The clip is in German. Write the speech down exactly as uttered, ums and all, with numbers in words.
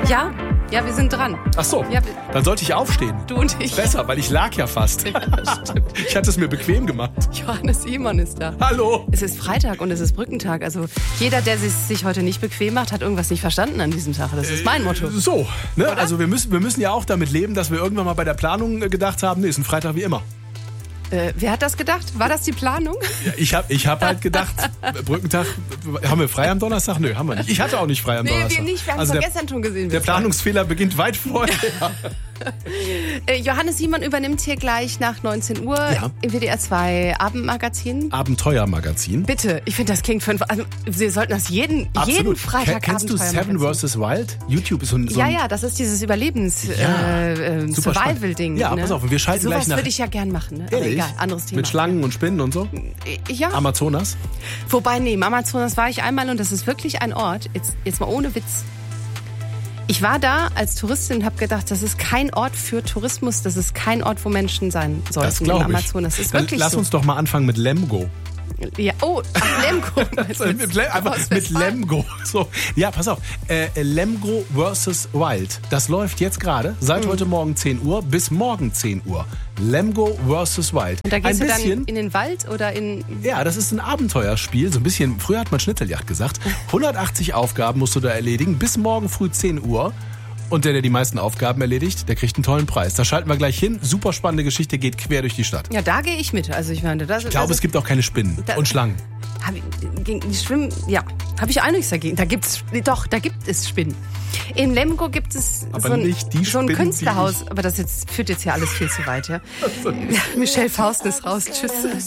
Ja, ja, wir sind dran. Ach so, Ja, wir- dann sollte ich aufstehen. Du und ich. Besser, weil ich lag ja fast. Ich hatte es mir bequem gemacht. Johannes Simon ist da. Hallo. Es ist Freitag und es ist Brückentag. Also jeder, der sich, sich heute nicht bequem macht, hat irgendwas nicht verstanden an diesem Tag. Das ist mein Motto. So, ne? Also wir müssen, wir müssen ja auch damit leben, dass wir irgendwann mal bei der Planung äh, gedacht haben, nee, ist ein Freitag wie immer. Äh, wer hat das gedacht? War das die Planung? Ja, ich habe ich hab halt gedacht, Brückentag, haben wir frei am Donnerstag? Nö, haben wir nicht. Ich hatte auch nicht frei am Nee, Donnerstag. wir nicht. Wir haben also es doch der, gestern schon gesehen. der Planungsfehler beginnt weit vorher. Äh, Johannes Simon übernimmt hier gleich nach neunzehn Uhr Ja. im W D R zwei Abendmagazin. Abenteuermagazin. Bitte, ich finde, das klingt für ein... Also, wir sollten das jeden, jeden Freitag Ken- Kennst du Seven Abenteuermagazin. versus. Wild? YouTube ist so ein... So Ja, ein ja, das ist dieses Ja, super Überlebens-Survival-Ding. spannend. Ja, ne? pass auf, und wir schalten Sowas gleich nach- würde ich ja gern machen. Ne? Aber Ehrlich? egal, anderes Thema. Mit Schlangen und Spinnen und so? Ja, Amazonas? wobei, nee, im Amazonas war ich einmal und das ist wirklich ein Ort, jetzt, jetzt mal ohne Witz. Ich war da als Touristin und habe gedacht, das ist kein Ort für Tourismus, das ist kein Ort, wo Menschen sein sollten Das im glaube ich. Amazonas. Das ist Dann wirklich lass so. uns doch mal anfangen mit Lemgo. Ja, oh, ach, Lemgo. Also mit, Le einfach Aus mit Westfalen. Lemgo. So. Ja, pass auf. Äh, Lemgo versus. Wild. Das läuft jetzt gerade seit Mhm. heute Morgen zehn Uhr bis morgen zehn Uhr. Lemgo versus. Wild. Und da gehst ein du bisschen, dann in den Wald oder in... ja, das ist ein Abenteuerspiel. So ein bisschen, früher hat man Schnitzeljagd gesagt. hundertachtzig Aufgaben musst du da erledigen bis morgen früh zehn Uhr. Und der, der die meisten Aufgaben erledigt, der kriegt einen tollen Preis. Da schalten wir gleich hin. Super spannende Geschichte, geht quer durch die Stadt. Ja, da gehe ich mit. Also ich meine, das, Ich glaube, es gibt auch keine Spinnen Da- und Schlangen. Hab ich, gegen die Schwimmen, ja, habe ich auch nichts dagegen. Da gibt's, doch, da gibt es Spinnen. In Lemgo gibt es Aber so ein, nicht die so ein Spinnen, Künstlerhaus. die Aber das jetzt führt jetzt hier alles viel zu weit, ja. Michelle Faust ist raus. Tschüss.